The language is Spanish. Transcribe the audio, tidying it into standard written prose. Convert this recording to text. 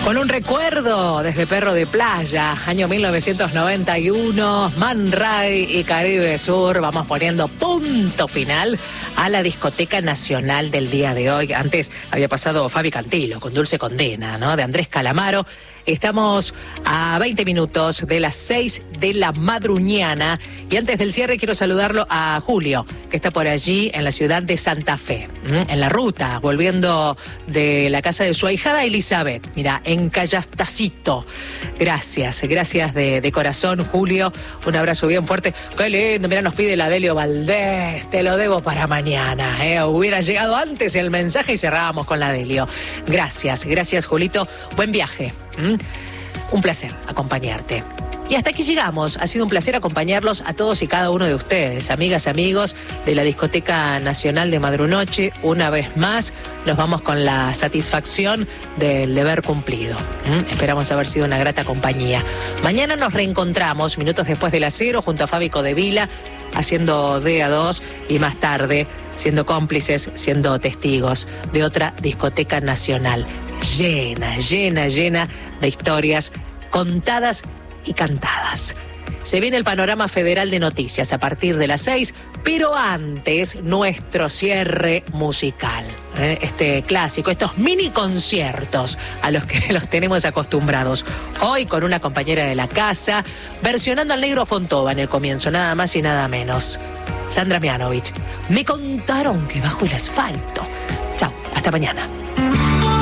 Con un recuerdo desde Perro de Playa, año 1991, Man Ray y Caribe Sur. Vamos poniendo punto final a la discoteca nacional del día de hoy. Antes había pasado Fabi Cantilo con Dulce Condena, ¿no? De Andrés Calamaro. Estamos a 20 minutos de las 6 de la madruñana y antes del cierre quiero saludarlo a Julio, que está por allí en la ciudad de Santa Fe, en la ruta, volviendo de la casa de su ahijada Elizabeth, mira, en Callastacito. Gracias de corazón, Julio, un abrazo bien fuerte. Qué lindo, mira, nos pide la Delio Valdés, te lo debo para mañana, hubiera llegado antes el mensaje y cerrábamos con la Delio. Gracias, Julito, buen viaje. Un placer acompañarte. Y hasta aquí llegamos. Ha sido un placer acompañarlos a todos y cada uno de ustedes, amigas, amigos de la Discoteca Nacional de Madrunoche. Una vez más, nos vamos con la satisfacción del deber cumplido. Esperamos haber sido una grata compañía. Mañana nos reencontramos, minutos después de las 0, junto a Fabi Codevila, haciendo DA2 y más tarde, siendo cómplices, siendo testigos de otra discoteca nacional llena de historias contadas y cantadas. Se viene el panorama federal de noticias a partir de las 6, pero antes nuestro cierre musical. Este clásico, estos mini conciertos a los que los tenemos acostumbrados. Hoy con una compañera de la casa, versionando al Negro Fontova en el comienzo, nada más y nada menos. Sandra Mianovich. Me contaron que bajo el asfalto. Chao, hasta mañana.